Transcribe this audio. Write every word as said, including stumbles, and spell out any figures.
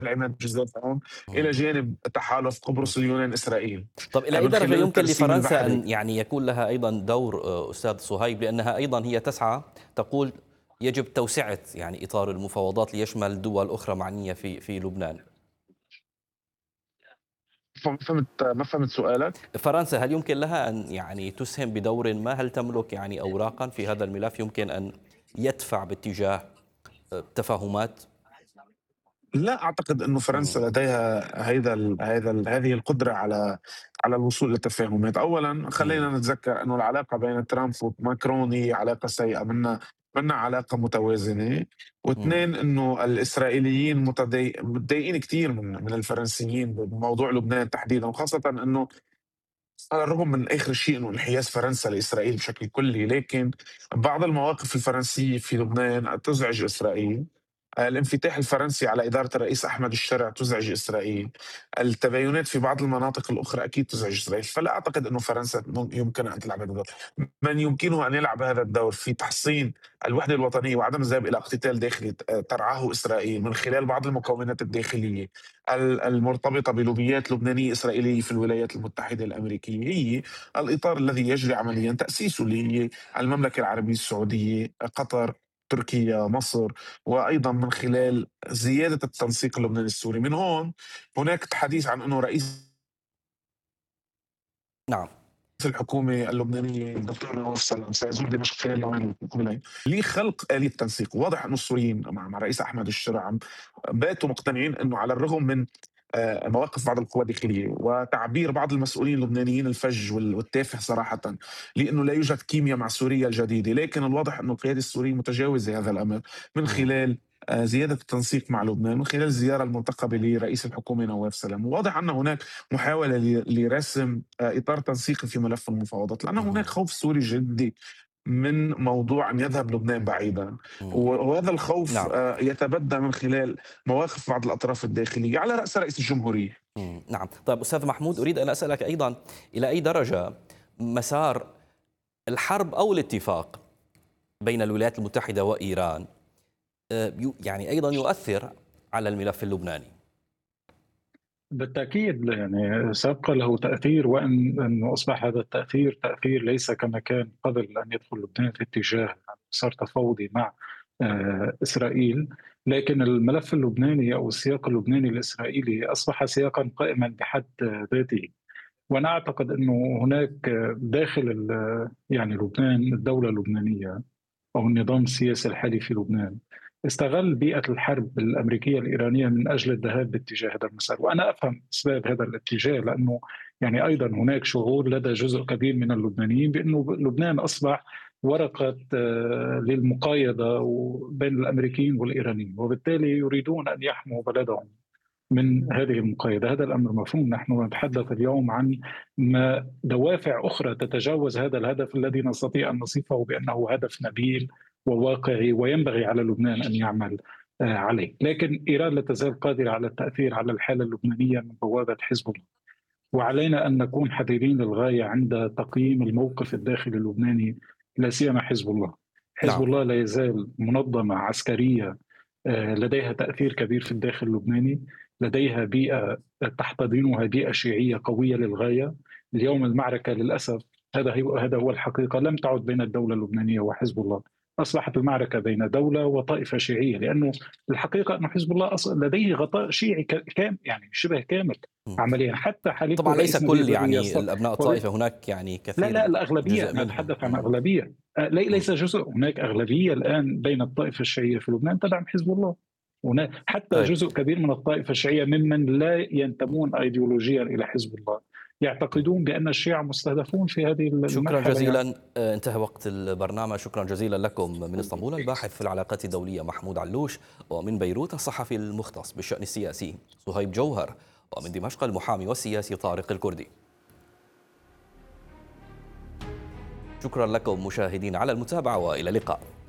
العماد بالذات هون، مم. إلى جانب تحالف قبرص اليونان إسرائيل طب إلى آه، أي من درجة خلال يمكن الترسيم لفرنسا البحري. أن يعني يكون لها أيضا دور آه، أستاذ صهيب، لأنها أيضا هي تسعى تقول يجب توسعة يعني إطار المفاوضات ليشمل دول أخرى معنية في في لبنان. ما فهمت ما فهمت سؤالك. فرنسا هل يمكن لها أن يعني تسهم بدور ما؟ هل تملك يعني أوراقا في هذا الملف يمكن أن يدفع باتجاه آه، تفاهمات؟ لا أعتقد إنه فرنسا مم. لديها هيدا ال هذا ال هذه القدرة على على الوصول لتفاهمات. أولًا مم. خلّينا نتذكر إنه العلاقة بين ترامب وماكرون هي علاقة سيئة، منا منا علاقة متوازنة. مم. و2 إنه الإسرائيليين متضايق متضايقين كتير من من الفرنسيين بموضوع لبنان تحديدًا، وخاصةً إنه على الرغم من آخر شيء إنه انحياز فرنسا لإسرائيل بشكل كلّي، لكن بعض المواقف الفرنسية في لبنان تزعج إسرائيل. آآ الانفتاح الفرنسي على إدارة الرئيس أحمد الشرع تزعج إسرائيل. التباينات في بعض المناطق الأخرى أكيد تزعج إسرائيل، فلا أعتقد إنه فرنسا مم يمكنها أن تلعب هذا الدور. من يمكنه أن يلعب هذا الدور في تحصين الوحدة الوطنية وعدم الذهاب إلى اقتتال داخلي ت ترعاه إسرائيل من خلال بعض المكونات الداخلية ال المرتبطة بلوبيات لبنانية إسرائيلية في الولايات المتحدة الأمريكية، هي الإطار الذي يجري عمليًا تأسيسه، اللي هي المملكة العربية السعودية، قطر، تركيا، مصر، وأيضًا من خلال زيادة التنسيق اللبناني السوري. من هون هناك حديث عن أنه رئيس نعم. الحكومة اللبنانية الدكتور نواف سلام سيزور دمشق خلال اليومين المقبلين لخلق آلية تنسيق. واضح أنه السوريين مع مع الرئيس أحمد الشرع عم باتوا مقتنعين أنه على الرغم من آآ مواقف بعض القوى الداخلية وتعبير بعض المسؤولين اللبنانيين الفج وال والتافه صراحةً، لأنه لا يوجد كيميا مع سوريا الجديدة، لكن الواضح أنه القيادة السورية متجاوزة هذا الأمر من مم. خلال آآ زيادة التنسيق مع لبنان، من خلال الزيارة المرتقبة لرئيس الحكومة نواف سلام. وواضح أن هناك محاولة ل لرسم آآ إطار تنسيقي في ملف المفاوضات، لأن هناك مم. خوف سوري جدي من موضوع أن يذهب لبنان بعيدًا، و مم. وهذا الخوف نعم. آآ يتبدى من خلال مواقف بعض الأطراف الداخلية على رأس رئيس الجمهورية. مم. نعم. طيب أستاذ محمود، أريد أن أسألك أيضا إلى أي درجة مسار الحرب أو الاتفاق بين الولايات المتحدة وإيران آه، يو- يعني أيضا يؤثر على الملف اللبناني. بالتأكيد يعني سيبقى له تأثير، وإن أنه أصبح هذا التأثير تأثير ليس كما كان قبل أن يدخل لبنان في اتجاه مسار تفاوضي مع آه، إسرائيل. لكن الملف اللبناني أو السياق اللبناني الإسرائيلي أصبح سياقا قائما بحد ذاته. وأنا أعتقد أنه هناك آه، داخل ال- يعني لبنان، الدولة اللبنانية أو النظام السياسي الحالي في لبنان استغل بيئة الحرب الأمريكية الإيرانية من أجل الذهاب باتجاه هذا المسار. وأنا أفهم أسباب هذا الاتجاه، لأنه يعني أيضا هناك شعور لدى جزء كبير من اللبنانيين بأنه لبنان أصبح ورقة آه، للمقايضة بين الأمريكيين والإيرانيين، وبالتالي يريدون أن يحموا بلدهم من هذه المقايضة. هذا الأمر مفهوم. نحن نتحدث اليوم عن ما دوافع أخرى تتجاوز هذا الهدف الذي نستطيع أن نصفه بأنه هدف نبيل وواقعي وينبغي على لبنان أن يعمل آه، عليه. لكن إيران لا تزال قادرة على التأثير على الحالة اللبنانية من بوابة حزب الله، وعلينا أن نكون حذرين للغاية عند تقييم الموقف الداخلي اللبناني، لا سيما حزب الله. حزب نعم. الله لا يزال منظمة عسكرية آه، لديها تأثير كبير في الداخل اللبناني، لديها بيئة تحتضنها، بيئة شيعية قوية للغاية. اليوم المعركة للأسف، هذا هو هذا هو الحقيقة، لم تعد بين الدولة اللبنانية وحزب الله، أصبحت المعركة بين دولة وطائفة شيعية. لأنه الحقيقة أن حزب الله لديه غطاء شيعي كامل، يعني شبه كامل مم. عمليا. حتى حليفه طبعا ليس الرئيس نبيه كل ظل يعني يصل. الأبناء الطائفة، هناك يعني لا لا، كثير الأغلبية، جزء أنا منهم. أتحدث عن مم. أغلبية. آه، لي- مم. ليس جزء، هناك أغلبية الآن بين الطائفة الشيعية في لبنان تدعم حزب الله. هناك حتى طيب. جزء كبير من الطائفة الشيعية ممن لا ينتمون أيديولوجيا إلى حزب الله يعتقدون بأن الشيعة مستهدفون في هذه شكرا المرحلة يعني. جزيلا. آه، انتهى وقت البرنامج. شكرا جزيلا لكم. من اسطنبول الباحث في العلاقات الدولية محمود علوش، ومن بيروت الصحفي المختص بالشأن السياسي صهيب جوهر، ومن دمشق المحامي والسياسي طارق الكردي. شكرا لكم مشاهدين على المتابعة، وإلى اللقاء.